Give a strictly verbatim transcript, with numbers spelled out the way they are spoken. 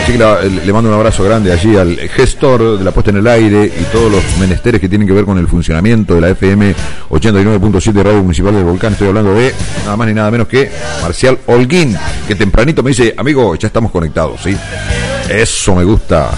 Así que la, le mando un abrazo grande allí al gestor de la puesta en el aire y todos los menesteres que tienen que ver con el funcionamiento de la F M ochenta y nueve punto siete Radio Municipal del Volcán. Estoy hablando de nada más ni nada menos que Marcial Holguín, que tempranito me dice, amigo, ya estamos conectados, ¿sí? Eso me gusta.